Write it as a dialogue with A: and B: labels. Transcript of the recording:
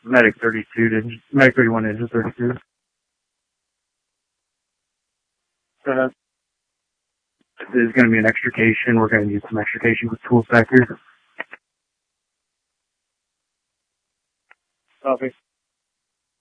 A: Medic 32 to Medic 31 to 32. There's going to be an extrication. We're going to use some extrication with tools back here. Copy.